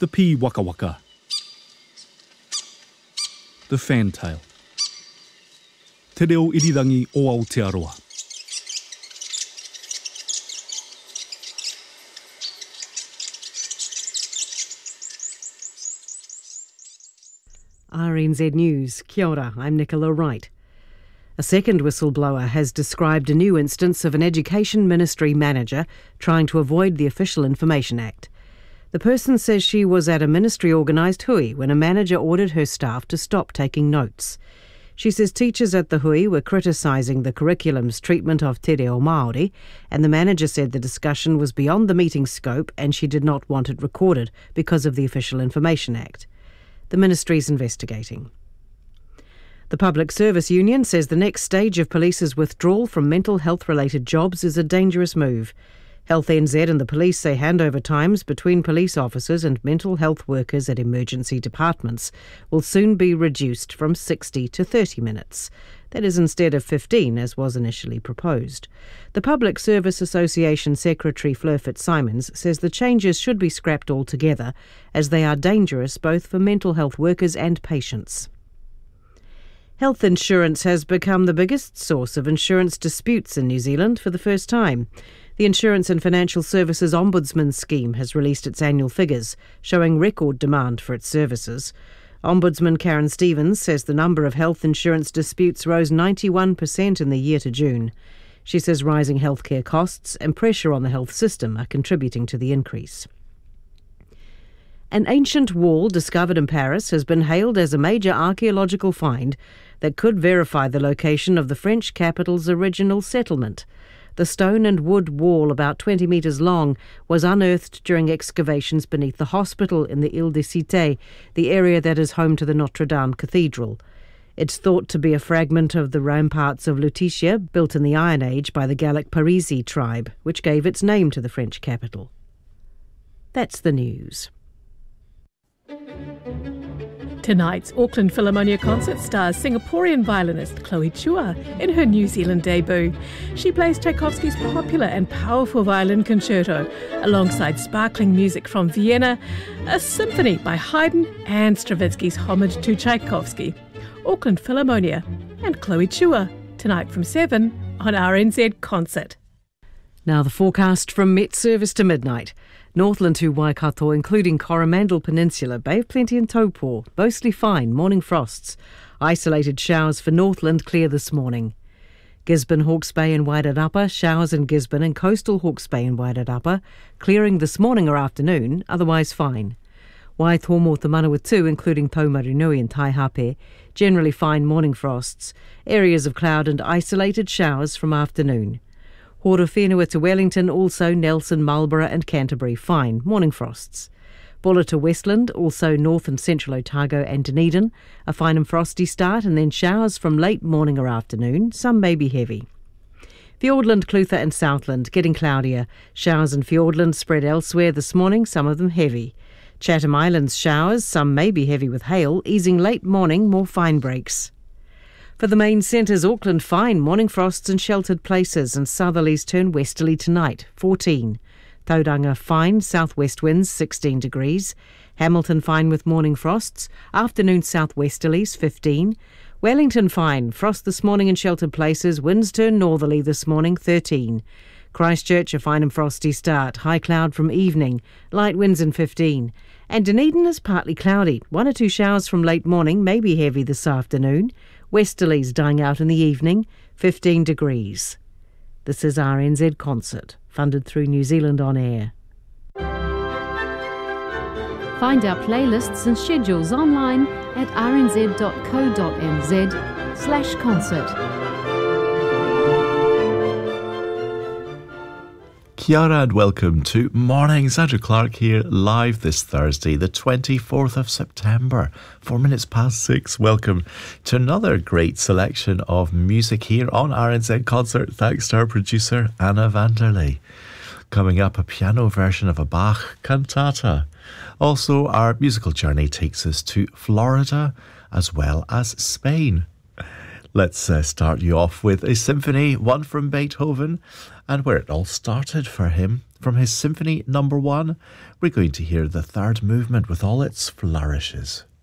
The pea waka waka. The fantail. Te reo irirangi o Aotearoa. RNZ News. Kia ora, I'm Nicola Wright. A second whistleblower has described a new instance of an Education Ministry manager trying to avoid the Official Information Act. The person says she was at a ministry-organised hui when a manager ordered her staff to stop taking notes. She says teachers at the hui were criticising the curriculum's treatment of te reo Māori, and the manager said the discussion was beyond the meeting scope and she did not want it recorded because of the Official Information Act. The ministry is investigating. The Public Service Union says the next stage of police's withdrawal from mental health-related jobs is a dangerous move. Health NZ and the police say handover times between police officers and mental health workers at emergency departments will soon be reduced from 60 to 30 minutes. That is instead of 15, as was initially proposed. The Public Service Association Secretary Fleur Fitzsimons says the changes should be scrapped altogether, as they are dangerous both for mental health workers and patients. Health insurance has become the biggest source of insurance disputes in New Zealand for the first time. The Insurance and Financial Services Ombudsman Scheme has released its annual figures, showing record demand for its services. Ombudsman Karen Stevens says the number of health insurance disputes rose 91% in the year to June. She says rising healthcare costs and pressure on the health system are contributing to the increase. An ancient wall discovered in Paris has been hailed as a major archaeological find that could verify the location of the French capital's original settlement. The stone and wood wall, about 20 metres long, was unearthed during excavations beneath the hospital in the Ile-de-Cité, the area that is home to the Notre Dame Cathedral. It's thought to be a fragment of the ramparts of Lutetia, built in the Iron Age by the Gallic Parisi tribe, which gave its name to the French capital. That's the news. Tonight's Auckland Philharmonia concert stars Singaporean violinist Chloe Chua in her New Zealand debut. She plays Tchaikovsky's popular and powerful violin concerto alongside sparkling music from Vienna, a symphony by Haydn and Stravinsky's homage to Tchaikovsky. Auckland Philharmonia and Chloe Chua tonight from 7 on RNZ Concert. Now the forecast from Met Service to midnight. Northland to Waikato, including Coromandel Peninsula, Bay of Plenty and Taupo, mostly fine, morning frosts. Isolated showers for Northland, clear this morning. Gisborne, Hawke's Bay and Wairarapa, showers in Gisborne and coastal Hawke's Bay and Wairarapa, clearing this morning or afternoon, otherwise fine. Waitomo to Manawatu, including Taumarinui and Taihape, generally fine morning frosts. Areas of cloud and isolated showers from afternoon. Horowhenua to Wellington, also Nelson, Marlborough and Canterbury, fine, morning frosts. Bulla to Westland, also North and Central Otago and Dunedin, a fine and frosty start and then showers from late morning or afternoon, some may be heavy. Fiordland, Clutha and Southland, getting cloudier. Showers in Fiordland spread elsewhere this morning, some of them heavy. Chatham Islands showers, some may be heavy with hail, easing late morning, more fine breaks. For the main centres, Auckland fine, morning frosts in sheltered places and southerlies turn westerly tonight, 14. Tauranga fine, southwest winds, 16 degrees. Hamilton fine with morning frosts, afternoon southwesterlies, 15. Wellington fine, frost this morning in sheltered places, winds turn northerly this morning, 13. Christchurch a fine and frosty start, high cloud from evening, light winds in 15. And Dunedin is partly cloudy, 1 or 2 showers from late morning, may be heavy this afternoon. Westerlies dying out in the evening, 15 degrees. This is RNZ Concert, funded through New Zealand On Air. Find our playlists and schedules online at rnz.co.nz/concert. Kia ora and welcome to Mornings. Andrew Clark here, live this Thursday, the 24th of September, 4 minutes past 6. Welcome to another great selection of music here on RNZ Concert, thanks to our producer, Anna Vanderlei. Coming up, a piano version of a Bach cantata. Also, our musical journey takes us to Florida as well as Spain. Let's start you off with a symphony, one from Beethoven, and where it all started for him. From his Symphony No. 1, we're going to hear the third movement with all its flourishes.